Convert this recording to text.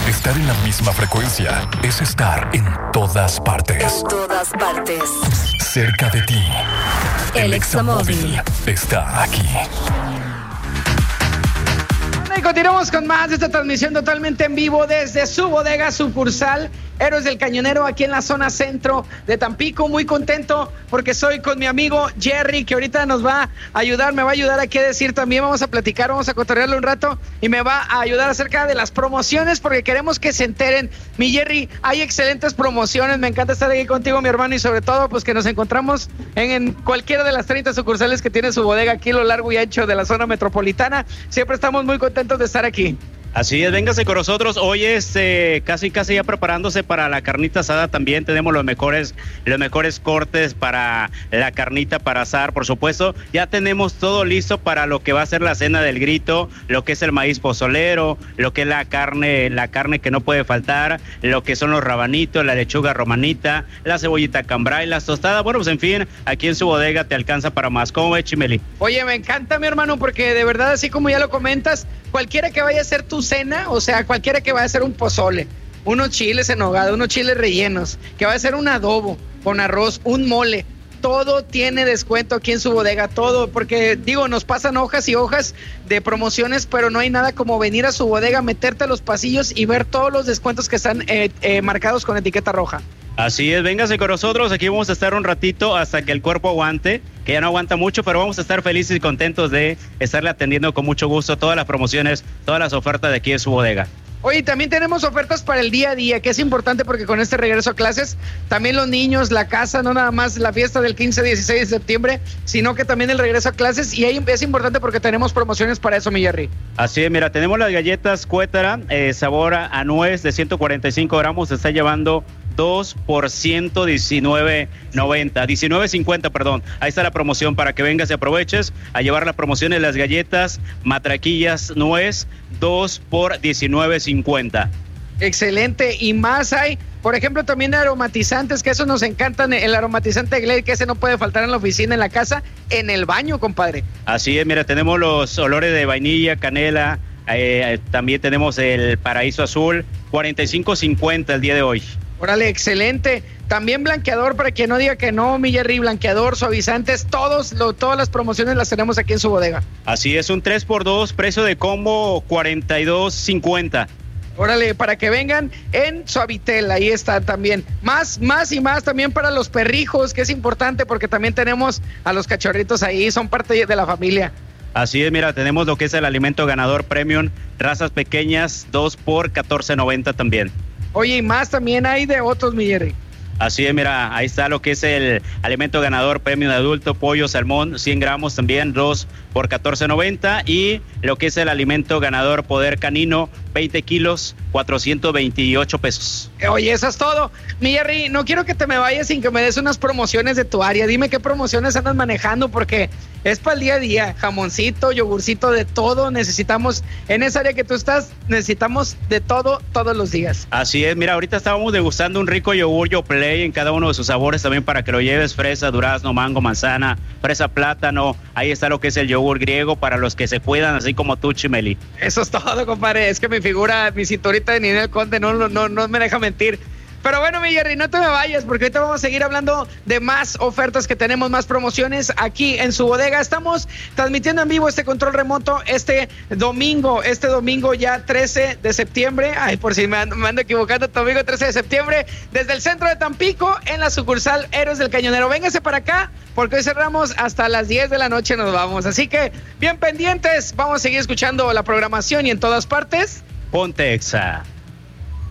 Estar en la misma frecuencia es estar en todas partes. En todas partes. Cerca de ti. El Examóvil está aquí. Y continuamos con más de esta transmisión totalmente en vivo desde su bodega sucursal Héroes del Cañonero, aquí en la zona centro de Tampico. Muy contento porque soy con mi amigo Jerry, que ahorita nos va a ayudar, me va a ayudar a qué decir también. Vamos a platicar, vamos a cotorrearlo un rato y me va a ayudar acerca de las promociones, porque queremos que se enteren. Mi Jerry, hay excelentes promociones, me encanta estar aquí contigo, mi hermano, y sobre todo pues que nos encontramos en cualquiera de las 30 sucursales que tiene su bodega aquí a lo largo y ancho de la zona metropolitana. Siempre estamos muy contentos de estar aquí. Así es, véngase con nosotros. Hoy es casi ya preparándose para la carnita asada. También tenemos los mejores cortes para la carnita para asar, por supuesto. Ya tenemos todo listo para lo que va a ser la cena del grito, lo que es el maíz pozolero, lo que es la carne que no puede faltar, lo que son los rabanitos, la lechuga romanita, la cebollita cambray, las tostadas. Bueno, pues en fin, aquí en su bodega te alcanza para más. ¿Cómo ves, Chimeli? Oye, me encanta, mi hermano, porque de verdad, así como ya lo comentas, cualquiera que vaya a hacer tu cena, o sea, cualquiera que vaya a hacer un pozole, unos chiles en nogada, unos chiles rellenos, que va a hacer un adobo con arroz, un mole, todo tiene descuento aquí en su bodega, todo, porque digo, nos pasan hojas y hojas de promociones, pero no hay nada como venir a su bodega, meterte a los pasillos y ver todos los descuentos que están marcados con etiqueta roja. Así es, véngase con nosotros, aquí vamos a estar un ratito hasta que el cuerpo aguante, que ya no aguanta mucho, pero vamos a estar felices y contentos de estarle atendiendo con mucho gusto todas las promociones, todas las ofertas de aquí en su bodega. Oye, también tenemos ofertas para el día a día, que es importante porque con este regreso a clases, también los niños, la casa, no nada más la fiesta del 15-16 de septiembre, sino que también el regreso a clases, y ahí es importante porque tenemos promociones para eso, mi Jerry. Así es, mira, tenemos las galletas Cuétara, sabor a nuez de 145 gramos, se está llevando 2 por 19.50, perdón. Ahí está la promoción para que vengas y aproveches a llevar la promoción de las galletas Matraquillas Nuez, 2 por 19.50. Excelente, y más hay, por ejemplo, también aromatizantes, que eso nos encantan, el aromatizante Glade, que ese no puede faltar en la oficina, en la casa, en el baño, compadre. Así es, mira, tenemos los olores de vainilla, canela, también tenemos el paraíso azul, 45.50 el día de hoy. Órale, excelente. También blanqueador, para quien no diga que no, mi Jerry, blanqueador, suavizantes, todas las promociones las tenemos aquí en su bodega. Así es, un 3x2, precio de combo 42.50. Órale, para que vengan en Suavitel, ahí está también. Más y más también para los perrijos, que es importante porque también tenemos a los cachorritos ahí, son parte de la familia. Así es, mira, tenemos lo que es el alimento ganador premium, razas pequeñas, 2 por 14.90 también. Oye, y más también hay de otros, mi Jerry. Así es, mira, ahí está lo que es el alimento ganador premium de adulto, pollo, salmón, 100 gramos también, 2 por 14.90, y lo que es el alimento ganador poder canino, 20 kilos, 428 pesos. Oye, eso es todo. Mi Jerry, no quiero que te me vayas sin que me des unas promociones de tu área. Dime qué promociones andas manejando, porque es para el día a día. Jamoncito, yogurcito, de todo necesitamos. En esa área que tú estás, necesitamos de todo, todos los días. Así es, mira, ahorita estábamos degustando un rico yogur Yoplait en cada uno de sus sabores también para que lo lleves: fresa, durazno, mango, manzana, fresa, plátano. Ahí está lo que es el yogur griego para los que se cuidan, así como tú, Chimeli. Eso es todo, compadre. Es que mi figura, mi cinturita de Ninel Conde no me deja mentir. Pero bueno, mi Jerry, no te me vayas, porque ahorita vamos a seguir hablando de más ofertas que tenemos, más promociones aquí en su bodega. Estamos transmitiendo en vivo este control remoto este domingo ya 13 de septiembre. Ay, por si me ando equivocando, domingo 13 de septiembre, desde el centro de Tampico, en la sucursal Héroes del Cañonero. Véngase para acá, porque hoy cerramos hasta las 10 de la noche, nos vamos. Así que, bien pendientes, vamos a seguir escuchando la programación y en todas partes. Ponte Exa.